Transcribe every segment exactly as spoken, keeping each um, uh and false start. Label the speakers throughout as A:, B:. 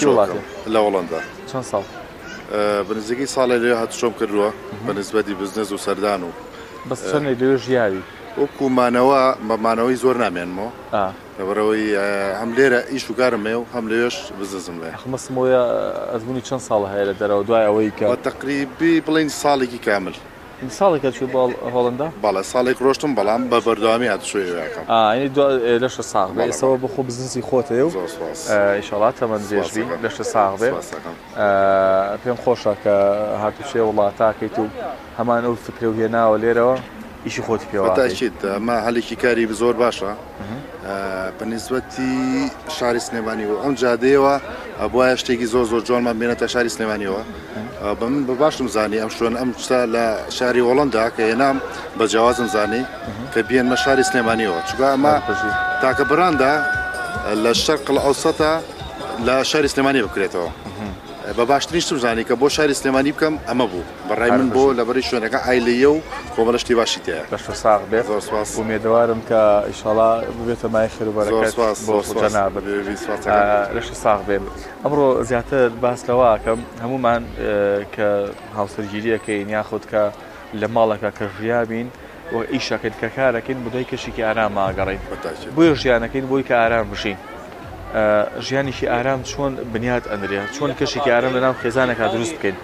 A: لە وڵاتی
B: لە وڵەندا
A: چەند ساڵ
B: بنزیکی ساڵی لێ هاتوچۆم کردووە بەنسبەتی بزنس و سەردان و
A: بەس چەندێک لێ ژیاوی
B: وەکومانەوە بەمانەوەی زۆر نامێنمەوە لەبەرەوەی هەم لێرە ئیش و کارم هەیە و هەم لێش بزنسم لێ
A: مەسمۆیە ئەزمموی چەند ساڵ هەیە لە دەرەوە دوای ئەوەی کە
B: تقریبی بڵین ساڵێکی کامل
A: ساڵێکە چوو هۆڵندا
B: باڵە ساڵێک ڕۆشتم بەڵام بە بەردەوامی هاتوشوێکم
A: لەشە ساغ بێ ئێسەوە بخۆ بزنسی خۆتەیە و ئیشەڵات تەمەند جێژبی لەشە ساغ بێ پێم خۆشە کە هاتوچێ وڵاتاکەیت و هەمان ئەو فکرە و هێناوە لێرەوە ئیشی خۆتی
B: پێوەتاچیت ئەمە هەلێکی کاری زۆر باشە بەنسبەتی شاری سلێمانیەوە ئەم جادەیەوە بواە شتێکی زۆر زۆر جوانمان بێنێتە شاری سلێمانیەوە بە من بە باشم زانی ئەم شوێن ئەم شتا لە شاری وڵەندا کە هێنام بە جیاوازم زانی کە بێنمە شاری سلێمانیەوە چونکە ئەمە تاکە بڕاندا لە شەرق ئەوسەتە لە شاری سلێمانی بکرێتەوە بە باشترین شتم زانی کە بۆ شاری سلێمانی بکەم ئەمە بوو بەڕای من بۆ لەبەری شوێنەکە ئایلەیە و کۆمەڵە شتی باشی تەیە
A: بەشە ساغ بێت ومێدەوارم کە ئیشەڵا ببێتە مای خێر و بەرەکەت بۆ جەناب لەشە ساغ بێت ئەمڕۆ زیاتر باس لەوە کەم هەمومان کە هاوسەرگیریەکەین یاخود کە لە ماڵەکە کە ژیابین و ئیشەکەین کە کارەکەین بۆی کەشێکی ئارام ئاگەڕین بۆی ژیانەکەین بۆی کە ئارام بشین ژیانێکی ئارام چۆن بنیاد ئەندرێ چۆن کەشێکی ئارام لەناو خێزانێکا دروست بکەین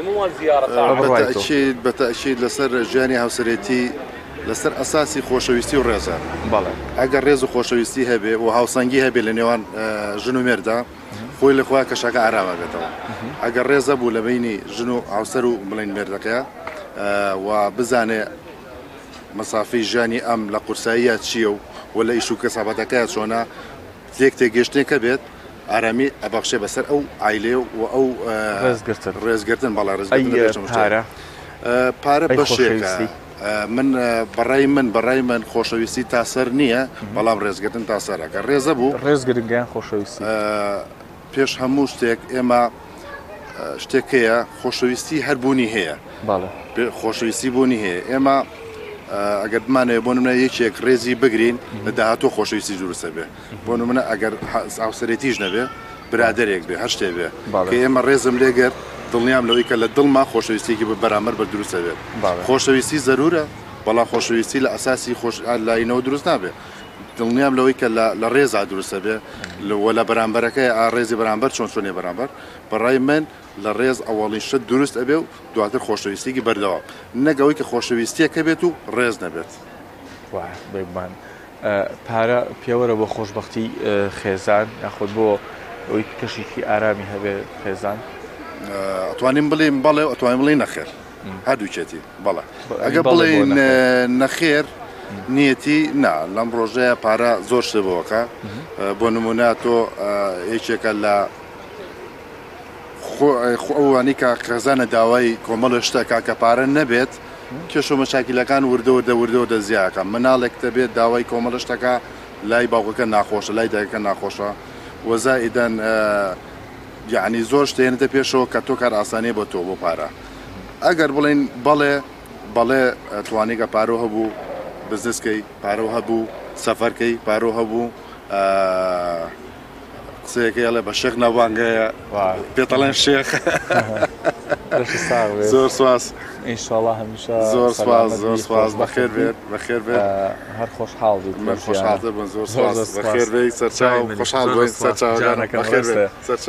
B: بەتەشید لەسەر ژیانی هاوسەرێتی لەسەر ئەساسی خۆشەویستی و ڕێزە
A: بەڵێ
B: ئەگەر ڕێز و خۆشەویستی هەبێ و هاوسەنگی هەبێ لە نێوان ژن و مێردا خۆی لەخوا کەشەکە ئارامە بێتەوە ئەگەر ڕێزە بوو لە بینی ژن و هاوسەر و بڵین مێردەکەیە و بزانێ مەسافەی ژیانی ئەم لە قورساییە چییە و وە لە ئیش و کەسابەتەکەیە چۆنە تێک تێگەشتێکە بێت ئارامی ئەبەخشێ بەسەر ئەو عیلێ و ئەو ڕێزگرتن بەڵا ڕێزگرتن پارە بەشێکە من بەڕای من بەڕای من خۆشەویستی تاسەر نییە بەڵام ڕێزگرتن تاسەرەکە ڕێزە بوو
A: ڕێزگرنگیان خۆشەویستی
B: پێش هەموو شتێک ئێمە شتێکەیە خۆشەویستی هەربوونی هەیە خۆشەویستی بوونی هەیە ئێمە ئەگەر بمانەوە بۆ نمونە یەکێک ڕێزی بگرین لە داهاتوە خۆشەویستی دروستە بێ بۆ نمونە ئەگەر هاوسەرێتیش نەبێ برادێک بێ هەر شتێ بێ کە ئێمە ڕێزم لێگەر دڵنیام لەوەی کە لە دڵما خۆشەویستێکی بەرامبەر بە دروستە بێت خۆشەویستی زەرورە بەڵام خۆشەویستی لە ئەساسی خۆش لاینەوە دروست نابێ دڵنیام لەوەی کە لە ڕێزا دروستە بێ وە لە بەرامبەرەکەی ڕێزی بەرامبەر چۆن چۆنێ بەرامبەر بەڕای من لە ڕێز ئەوەڵین شت دروست ئەبێ و دواتر خۆشەویستێکی بەردەوام نەگەوەی کە خۆشەویستیەکە بێت و ڕێز نەبێت
A: بێگومان پارە پێوەرە بۆ خۆشبەختی خێزان یاخود بۆ ئەوەی کەشێکی ئارامی هەبێ خێزان
B: ئەتوانین بڵێن بەڵێ ئەتوانین بڵێن نەخێر هەردووچێتی بەڵێ ئەگە بڵێن نەخێر نیەتی نا لەم ڕۆژەیە پارە زۆر شتە بۆکە بۆ نمونە تۆ یەکێکە لە ئەوانی کە خێزانە داوای کۆمەڵە شتەکە کە پارە نەبێت کێش و مەشاکیلەکان وردەوە دە وردەوە دەزیاکە مناڵێک دەبێت داوای کۆمەڵە شتەکە لای باوکەکە ناخۆشە لای دایکەکە ناخۆشە وەزائیدەن یعنی زۆر شتێنێتە پێشەوە کە تۆ کار ئاسانیە بۆ تۆ بۆ پارە ئەگەر بڵێن بەڵێ بەڵێ توانێکە پارۆ هەبوو بزنسکەی پارۆ هەبوو سەفەرکەی پارۆ هەبوو قسەیەکە لە بە شێخ ناوانگەیە پێتەڵێن شێخ زۆر سواس
A: ئینشاڵڵا هەمیشە
B: زۆر سواس زۆر سواس بەخێر بێت بەخێر بێت
A: هەر خۆشحاڵ بێت
B: خۆشحاڵ بن زۆر سواس بەخێر بێت سەرچاو خۆشحاڵ بێت سەرچاوەکان بەخێر بێت